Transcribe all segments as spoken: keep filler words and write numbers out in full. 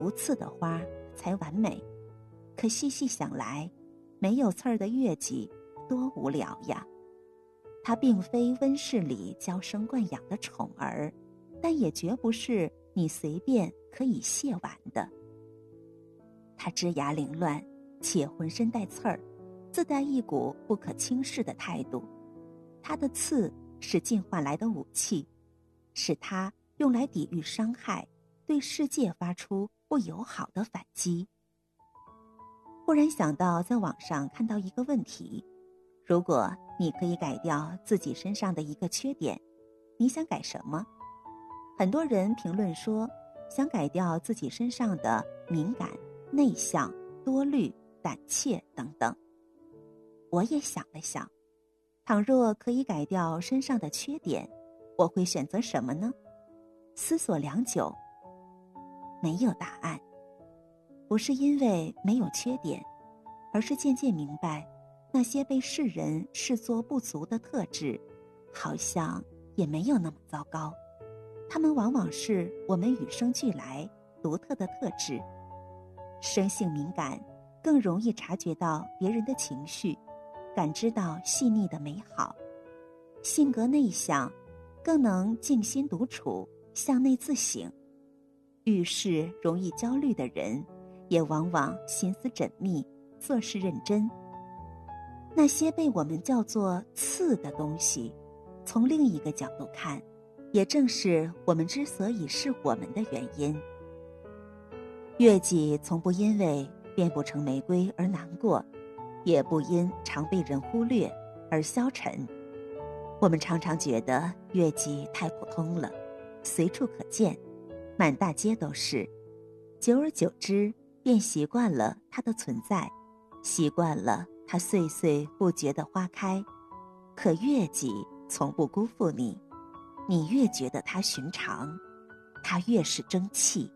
无刺的花才完美。可细细想来，没有刺儿的月季多无聊呀。它并非温室里娇生惯养的宠儿，但也绝不是你随便可以亵玩的。它枝芽凌乱，且浑身带刺儿，自带一股不可轻视的态度。它的刺是进化来的武器，是它用来抵御伤害，对世界发出不友好的反击。忽然想到在网上看到一个问题，如果你可以改掉自己身上的一个缺点，你想改什么？很多人评论说想改掉自己身上的敏感、内向、多虑、胆怯等等。我也想了想，倘若可以改掉身上的缺点，我会选择什么呢？思索良久，没有答案。不是因为没有缺点，而是渐渐明白，那些被世人视作不足的特质，好像也没有那么糟糕。它们往往是我们与生俱来独特的特质。生性敏感，更容易察觉到别人的情绪，感知到细腻的美好。性格内向，更能静心独处，向内自省。遇事容易焦虑的人，也往往心思缜密，做事认真。那些被我们叫做刺的东西，从另一个角度看，也正是我们之所以是我们的原因。月季从不因为变不成玫瑰而难过，也不因常被人忽略而消沉。我们常常觉得月季太普通了，随处可见，满大街都是。久而久之，便习惯了它的存在，习惯了它岁岁不绝的花开。可月季从不辜负你，你越觉得它寻常，它越是争气。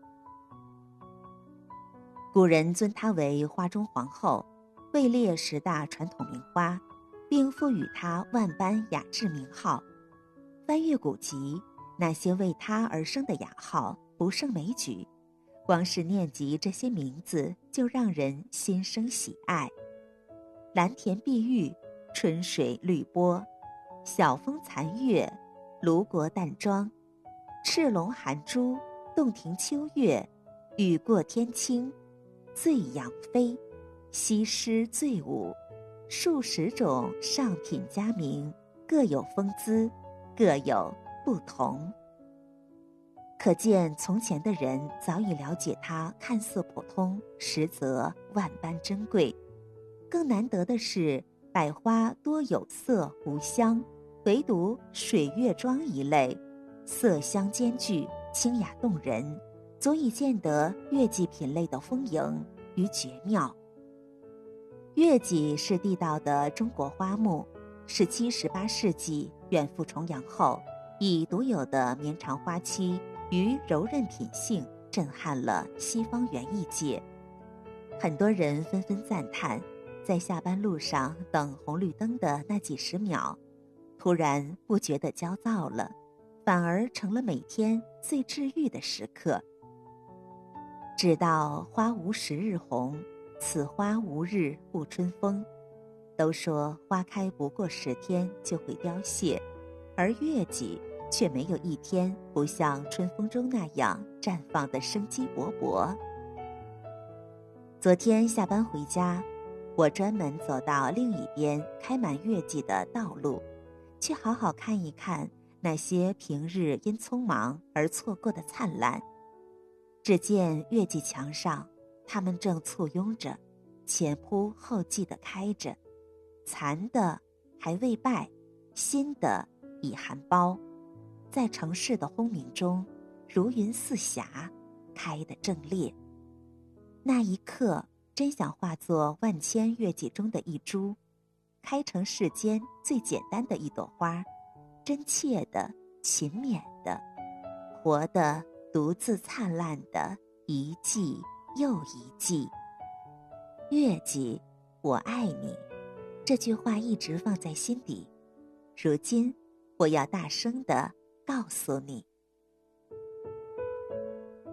古人尊它为花中皇后，位列十大传统名花，并赋予它万般雅致名号。翻阅古籍，那些为它而生的雅号不胜枚举，光是念及这些名字就让人心生喜爱。蓝田碧玉，春水绿波，晓风残月，卢国淡妆，赤龙含珠，洞庭秋月，雨过天青，醉杨飞，西施醉舞，数十种上品佳名，各有风姿，各有不同。可见从前的人早已了解它看似普通，实则万般珍贵。更难得的是，百花多有色无香，唯独水月妆一类，色香兼具，清雅动人，足以见得月季品类的丰盈与绝妙。月季是地道的中国花木，十七、十八世纪远赴重洋后，以独有的绵长花期与柔韧品性震撼了西方园艺界。很多人纷纷赞叹，在下班路上等红绿灯的那几十秒，突然不觉得焦躁了，反而成了每天最治愈的时刻。只道花无十日红，此花无日不春风。都说花开不过十天就会凋谢，而月季却没有一天不像春风中那样绽放的生机勃勃。昨天下班回家，我专门走到另一边开满月季的道路，去好好看一看那些平日因匆忙而错过的灿烂。只见月季墙上，它们正簇拥着，前仆后继地开着，残的还未败，新的已含苞，在城市的轰鸣中如云似霞，开得正烈。那一刻真想化作万千月季中的一株，开成世间最简单的一朵花，真切的、勤勉的，活得独自灿烂的一季又一季。月季，我爱你，这句话一直放在心底，如今我要大声地告诉你。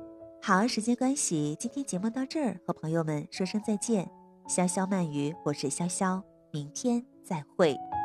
好，时间关系，今天节目到这儿，和朋友们说声再见。潇潇慢语，我是潇潇，明天再会。